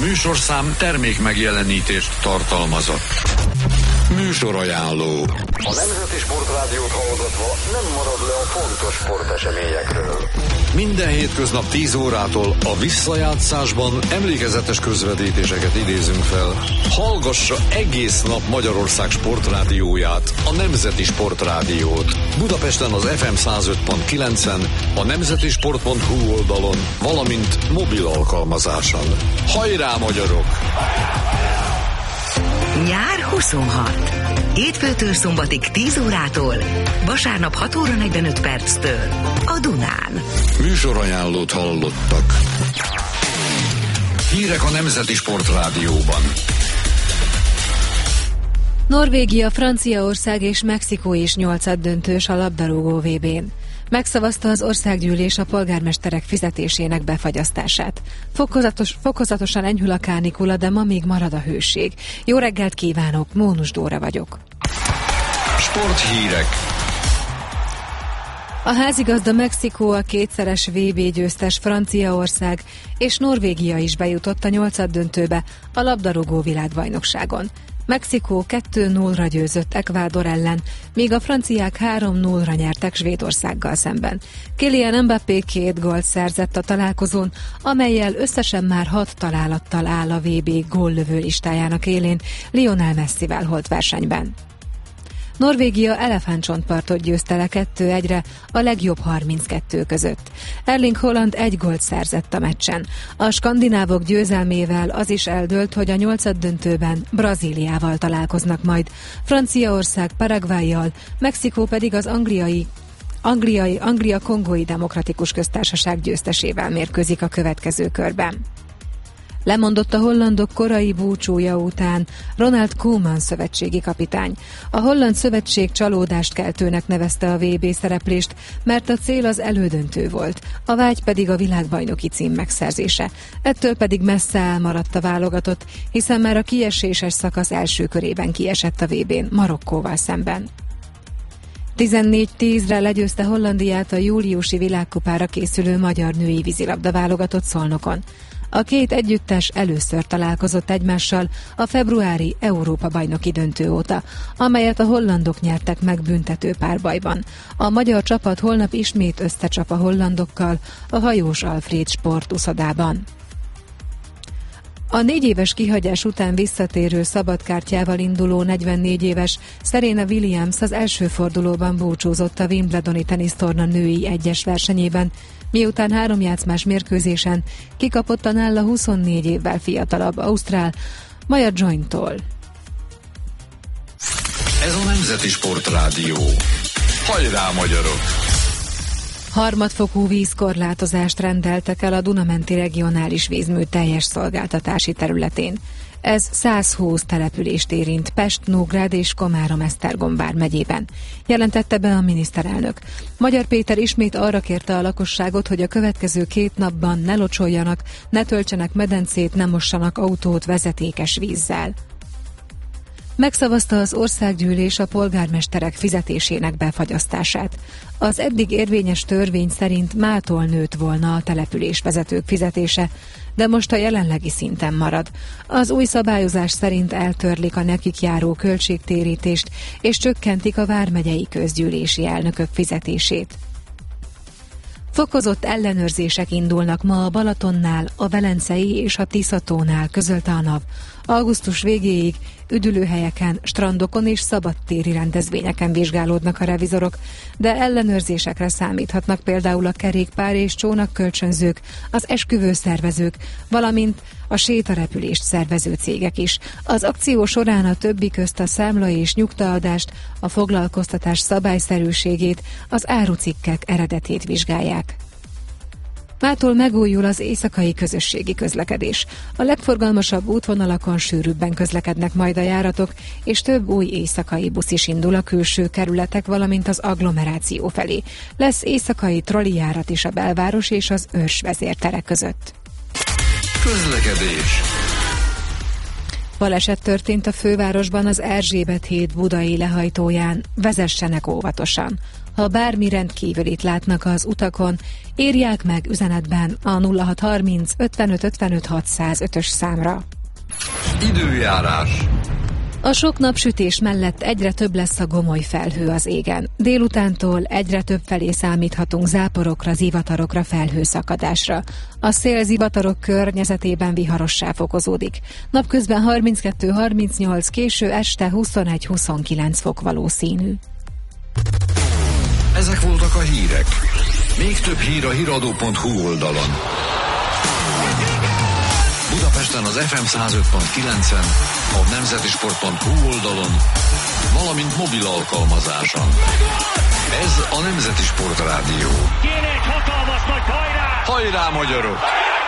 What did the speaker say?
műsorszám termék megjelenítést tartalmazott. Műsorajánló. A Nemzeti Sportrádiót hallgatva nem marad le a fontos sporteseményekről. Minden hétköznap 10 órától a visszajátszásban emlékezetes közvetítéseket idézünk fel. Hallgassa egész nap Magyarország sportrádióját, a Nemzeti Sportrádiót. Budapesten az FM 105.9-en, a nemzetisport.hu oldalon, valamint mobil alkalmazáson. Hajrá, magyarok! Nyár 26. Hétfőtől szombatig 10 órától, vasárnap 6 óra 45 perctől a Dunán. Műsorajánlót hallottak. Hírek a Nemzeti Sportrádióban. Norvégia, Franciaország és Mexikó is 8-döntős a labdarúgó VB-n. Megszavazta az országgyűlés a polgármesterek fizetésének befagyasztását. Fokozatosan enyhül a kánikula, de ma még marad a hőség. Jó reggelt kívánok, Mónus Dóra vagyok. Sporthírek. A házigazda Mexikó, a kétszeres VB győztes Franciaország és Norvégia is bejutott a 8-döntőbe a labdarúgó világbajnokságon. Mexikó 2-0-ra győzött Ecuador ellen, míg a franciák 3-0-ra nyertek Svédországgal szemben. Kylian Mbappé 2 gólt szerzett a találkozón, amellyel összesen már 6 találattal áll a VB góllövő listájának élén Lionel Messivel holt versenyben. Norvégia elefántcsontpartot győzte le 2-1-re a legjobb 32 között. Erling Haaland 1 gólt szerzett a meccsen. A skandinávok győzelmével az is eldőlt, hogy a 8-döntőben Brazíliával találkoznak majd. Franciaország Paraguayjal, Mexikó pedig az Anglia-Kongói Demokratikus Köztársaság győztesével mérkőzik a következő körben. Lemondott a hollandok korai búcsúja után Ronald Koeman szövetségi kapitány. A holland szövetség csalódást keltőnek nevezte a VB szereplést, mert a cél az elődöntő volt, a vágy pedig a világbajnoki cím megszerzése. Ettől pedig messze elmaradt a válogatott, hiszen már a kieséses szakasz első körében kiesett a VB-n Marokkóval szemben. 14-10-re legyőzte Hollandiát a júliusi világkupára készülő magyar női vízilabda válogatott Szolnokon. A két együttes először találkozott egymással a februári Európa-bajnoki döntő óta, amelyet a hollandok nyertek meg büntető párbajban. A magyar csapat holnap ismét összecsap a hollandokkal a Hajós Alfréd sportuszodában. A 4 éves kihagyás után visszatérő szabadkártyával induló 44 éves Serena Williams az első fordulóban búcsúzott a Wimbledoni tenisztorna női egyes versenyében, miután 3 játszmás mérkőzésen kikapott a nála 24 évvel fiatalabb ausztrál Maja Joyntól. Ez a Nemzeti Sportrádió. Hajrá, magyarok! Harmadfokú vízkorlátozást rendeltek el a Duna-menti regionális vízmű teljes szolgáltatási területén. Ez 120 települést érint Pest, Nógrád és Komárom-Esztergom vármegyében, jelentette be a miniszterelnök. Magyar Péter ismét arra kérte a lakosságot, hogy a következő 2 napban ne locsoljanak, ne töltsenek medencét, ne mossanak autót vezetékes vízzel. Megszavazta az országgyűlés a polgármesterek fizetésének befagyasztását. Az eddig érvényes törvény szerint mától nőtt volna a településvezetők fizetése, de most a jelenlegi szinten marad. Az új szabályozás szerint eltörlik a nekik járó költségtérítést, és csökkentik a vármegyei közgyűlési elnökök fizetését. Fokozott ellenőrzések indulnak ma a Balatonnál, a Velencei és a Tiszatónál, közölte a NAV. Augusztus végéig üdülőhelyeken, strandokon és szabadtéri rendezvényeken vizsgálódnak a revizorok, de ellenőrzésekre számíthatnak például a kerékpár és csónakkölcsönzők, az esküvőszervezők, valamint a sétarepülést szervező cégek is. Az akció során a többi közt a számla és nyugtaadást, a foglalkoztatás szabályszerűségét, az árucikkek eredetét vizsgálják. Mától megújul az éjszakai közösségi közlekedés. A legforgalmasabb útvonalakon sűrűbben közlekednek majd a járatok, és több új éjszakai busz is indul a külső kerületek, valamint az agglomeráció felé. Lesz éjszakai trollijárat is a belváros és az Őrs vezértere között. Közlekedés. Baleset történt a fővárosban az Erzsébet híd budai lehajtóján, vezessenek óvatosan. Ha bármi rendkívülit látnak az utakon, írják meg üzenetben a 0630 55 55 605-ös számra. Időjárás. A sok napsütés mellett egyre több lesz a gomoly felhő az égen. Délutántól egyre több felé számíthatunk záporokra, zivatarokra, felhőszakadásra. A szél zivatarok környezetében viharossá fokozódik. Napközben 32-38, késő este 21-29 fok valószínű. Ezek voltak a hírek. Még több hír a hiradó.hu oldalon. Budapesten az FM 105.9-en, a nemzetisport.hu oldalon, valamint mobil alkalmazáson. Ez a Nemzeti Sport Rádió. Kéne egy hatalmas nagy hajrá! Hajrá, magyarok!